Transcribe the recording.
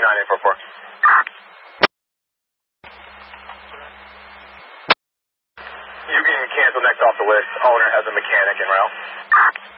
9844. You can cancel next off the list. Owner has a mechanic en route.